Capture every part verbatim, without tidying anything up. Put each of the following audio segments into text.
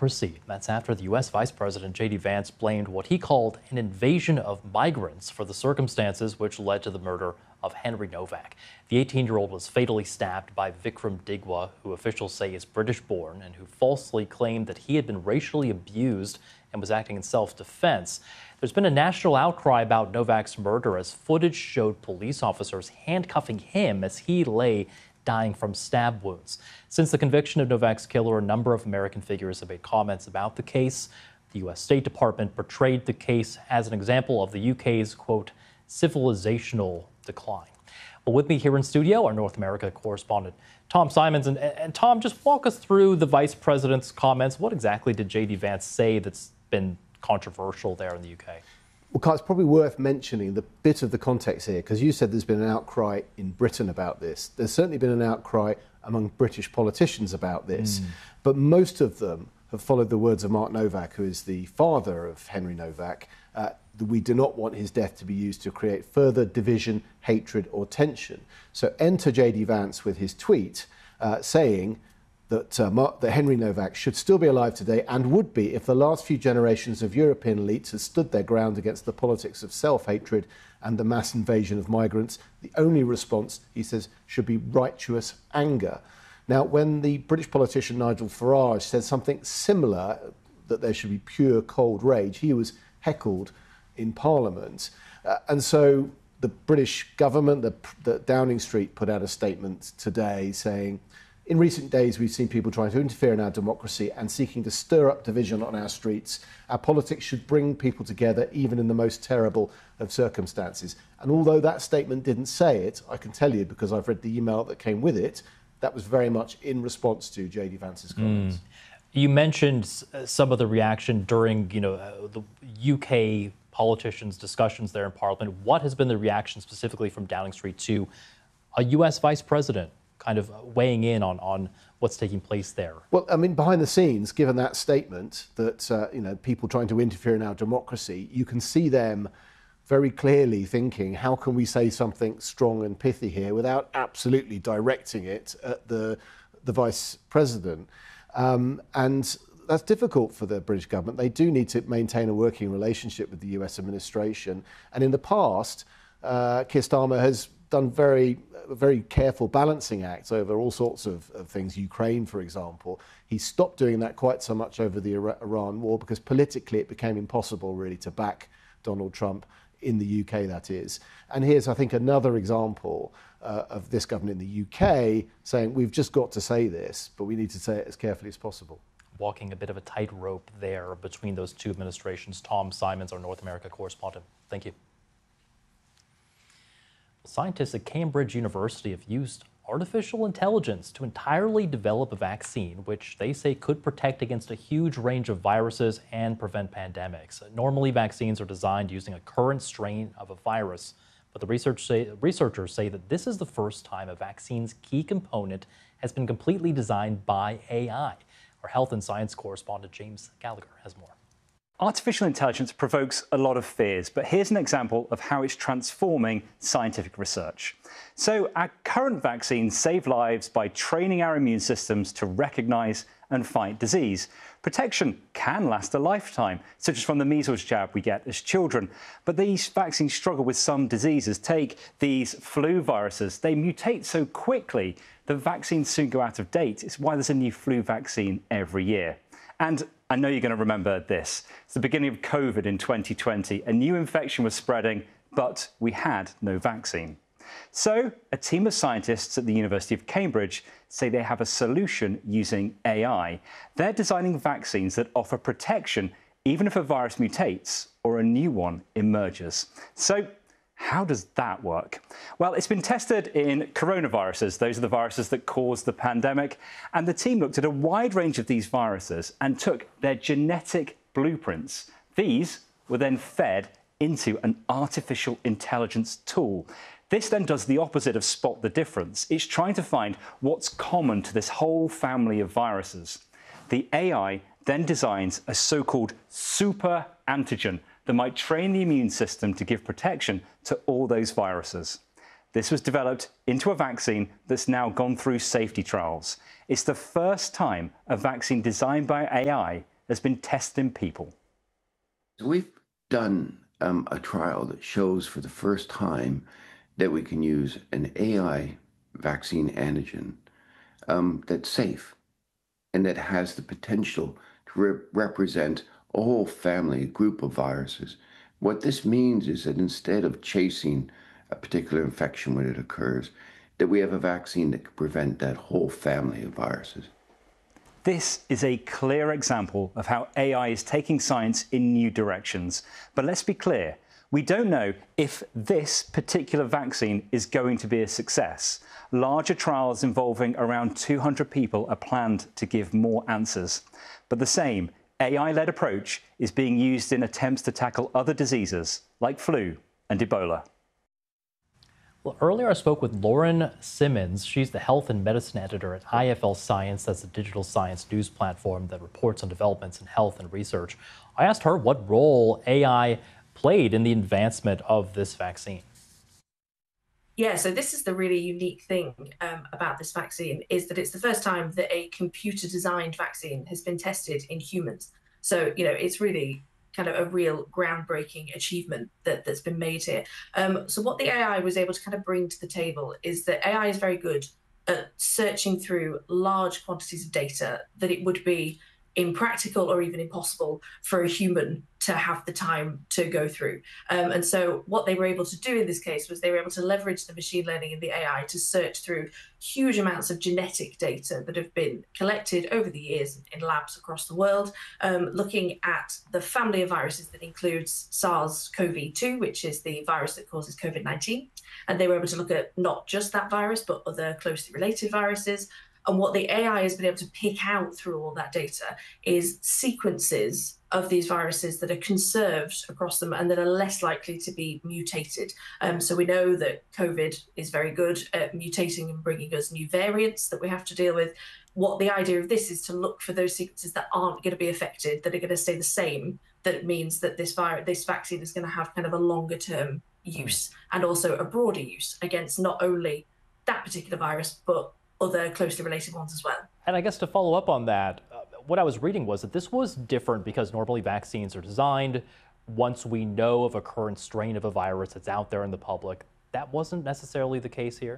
democracy. That's after the U S Vice President J D Vance blamed what he called an invasion of migrants for the circumstances which led to the murder of Henry Novak. The eighteen-year-old was fatally stabbed by Vikram Digwa, who officials say is British-born and who falsely claimed that he had been racially abused and was acting in self-defense. There's been a national outcry about Novak's murder as footage showed police officers handcuffing him as he lay dying from stab wounds. Since the conviction of Novak's killer, a number of American figures have made comments about the case. The U S State Department portrayed the case as an example of the U K's, quote, civilizational decline. Well, with me here in studio, our North America correspondent, Tom Simons. And, and Tom, just walk us through the vice president's comments. What exactly did J D Vance say that's been controversial there in the U K? Well, Carl, it's probably worth mentioning the bit of the context here, because you said there's been an outcry in Britain about this. There's certainly been an outcry among British politicians about this, mm. but most of them have followed the words of Mark Novak, who is the father of Henry Novak. Uh, we do not want his death to be used to create further division, hatred or tension. So enter J D Vance with his tweet uh, saying that, uh, Mark, that Henry Novak should still be alive today and would be if the last few generations of European elites had stood their ground against the politics of self-hatred and the mass invasion of migrants. The only response, he says, should be righteous anger. Now, when the British politician Nigel Farage said something similar, that there should be pure cold rage, he was heckled in Parliament. Uh, and so the British government, the, the Downing Street, put out a statement today saying, in recent days, we've seen people trying to interfere in our democracy and seeking to stir up division on our streets. Our politics should bring people together, even in the most terrible of circumstances. And although that statement didn't say it, I can tell you, because I've read the email that came with it, that was very much in response to J D Vance's comments. Mm. You mentioned some of the reaction during, you know, uh, the U K politicians' discussions there in Parliament. What has been the reaction specifically from Downing Street to a U S vice president kind of weighing in on, on what's taking place there? Well, I mean, behind the scenes, given that statement that, uh, you know, people trying to interfere in our democracy, you can see them very clearly thinking, how can we say something strong and pithy here without absolutely directing it at the, the vice president? Um, and that's difficult for the British government. They do need to maintain a working relationship with the U S administration. And in the past, uh, Keir Starmer has done very, very careful balancing acts over all sorts of, of things, Ukraine, for example. He stopped doing that quite so much over the Iran war because politically it became impossible really to back Donald Trump in the U K, that is. And here's, I think, another example uh, of this government in the U K saying, we've just got to say this, but we need to say it as carefully as possible. Walking a bit of a tightrope there between those two administrations. Tom Simons, our North America correspondent. Thank you. Scientists at Cambridge University have used artificial intelligence to entirely develop a vaccine, which they say could protect against a huge range of viruses and prevent pandemics. Normally, vaccines are designed using a current strain of a virus, but the research say, researchers say that this is the first time a vaccine's key component has been completely designed by A I. Our health and science correspondent James Gallagher has more. Artificial intelligence provokes a lot of fears, but here's an example of how it's transforming scientific research. So our current vaccines save lives by training our immune systems to recognise and fight disease. Protection can last a lifetime, such as from the measles jab we get as children. But these vaccines struggle with some diseases. Take these flu viruses. They mutate so quickly, the vaccines soon go out of date. It's why there's a new flu vaccine every year. And I know you're going to remember this. It's the beginning of COVID in twenty twenty. A new infection was spreading, but we had no vaccine. So a team of scientists at the University of Cambridge say they have a solution using A I. They're designing vaccines that offer protection even if a virus mutates or a new one emerges. So how does that work? Well, it's been tested in coronaviruses. Those are the viruses that caused the pandemic. And the team looked at a wide range of these viruses and took their genetic blueprints. These were then fed into an artificial intelligence tool. This then does the opposite of spot the difference. It's trying to find what's common to this whole family of viruses. The A I then designs a so-called super antigen that might train the immune system to give protection to all those viruses. This was developed into a vaccine that's now gone through safety trials. It's the first time a vaccine designed by A I has been tested in people. We've done um, a trial that shows for the first time that we can use an A I vaccine antigen um, that's safe and that has the potential to re represent a whole family, a group of viruses. What this means is that instead of chasing a particular infection when it occurs, that we have a vaccine that can prevent that whole family of viruses. This is a clear example of how A I is taking science in new directions. But let's be clear, we don't know if this particular vaccine is going to be a success. Larger trials involving around two hundred people are planned to give more answers. But the same A I-led approach is being used in attempts to tackle other diseases like flu and Ebola. Well, earlier I spoke with Lauren Simmons. She's the health and medicine editor at I F L Science. That's a digital science news platform that reports on developments in health and research. I asked her what role A I played in the advancement of this vaccine. Yeah, so this is the really unique thing um, about this vaccine, is that it's the first time that a computer-designed vaccine has been tested in humans. So, you know, it's really kind of a real groundbreaking achievement that, that's been made here. Um, so what the A I was able to kind of bring to the table is that A I is very good at searching through large quantities of data that it would be impractical or even impossible for a human to have the time to go through. Um, and so what they were able to do in this case was they were able to leverage the machine learning and the A I to search through huge amounts of genetic data that have been collected over the years in labs across the world, um, looking at the family of viruses that includes SARS CoV two, which is the virus that causes COVID nineteen. And they were able to look at not just that virus, but other closely related viruses. And what the A I has been able to pick out through all that data is sequences of these viruses that are conserved across them and that are less likely to be mutated. Um, so we know that COVID is very good at mutating and bringing us new variants that we have to deal with. What the idea of this is to look for those sequences that aren't going to be affected, that are going to stay the same. That means that this virus, this vaccine is going to have kind of a longer term use and also a broader use against not only that particular virus, but other closely related ones as well. And I guess to follow up on that, uh, what I was reading was that this was different because normally vaccines are designed once we know of a current strain of a virus that's out there in the public. That wasn't necessarily the case here.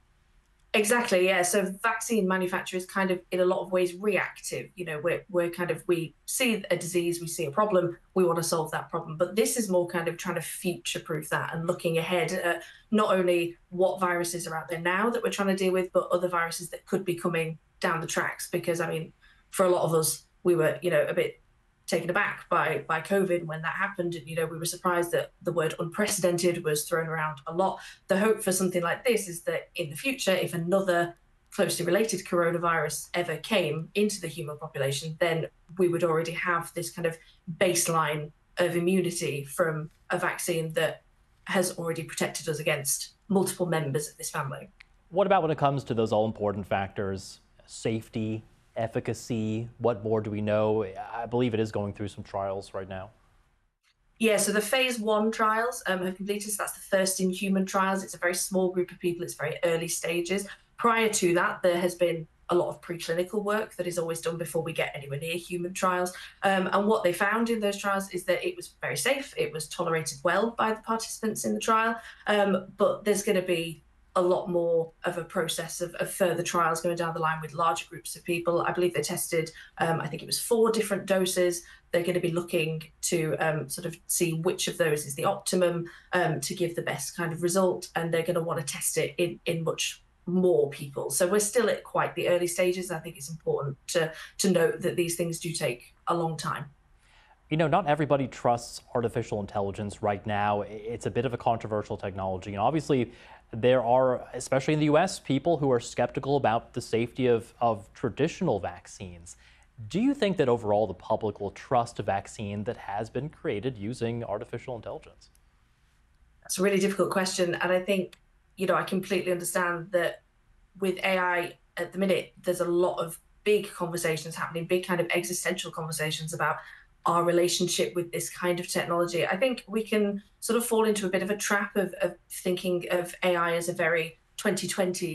Exactly, yeah. So vaccine manufacturers kind of, in a lot of ways, reactive. You know, we're, we're kind of, we see a disease, we see a problem, we want to solve that problem. But this is more kind of trying to future-proof that and looking ahead at not only what viruses are out there now that we're trying to deal with, but other viruses that could be coming down the tracks. Because, I mean, for a lot of us, we were, you know, a bit taken aback by by COVID when that happened. And, you know, we were surprised that the word unprecedented was thrown around a lot. The hope for something like this is that in the future, if another closely related coronavirus ever came into the human population, then we would already have this kind of baseline of immunity from a vaccine that has already protected us against multiple members of this family. What about when it comes to those all-important factors, safety, efficacy? What more do we know? I believe it is going through some trials right now. Yeah, so the phase one trials um, have completed. So that's the first in human trials. It's a very small group of people. It's very early stages. Prior to that, there has been a lot of preclinical work that is always done before we get anywhere near human trials. Um, and what they found in those trials is that it was very safe. It was tolerated well by the participants in the trial. Um, but there's going to be a lot more of a process of, of further trials going down the line with larger groups of people. I believe they tested, um, I think it was four different doses. They're going to be looking to um, sort of see which of those is the optimum um, to give the best kind of result. And they're going to want to test it in, in much more people. So we're still at quite the early stages. I think it's important to, to note that these things do take a long time. You know, not everybody trusts artificial intelligence right now. It's a bit of a controversial technology. And obviously, there are, especially in the U S, people who are skeptical about the safety of, of traditional vaccines. Do you think that overall the public will trust a vaccine that has been created using artificial intelligence? That's a really difficult question. And I think, you know, I completely understand that with A I at the minute, there's a lot of big conversations happening, big kind of existential conversations about our relationship with this kind of technology. I think we can sort of fall into a bit of a trap of, of thinking of A I as a very twenty twenties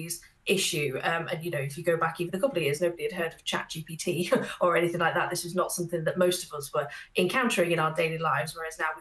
issue. Um, and, you know, if you go back even a couple of years, nobody had heard of ChatGPT or anything like that. This was not something that most of us were encountering in our daily lives, whereas now we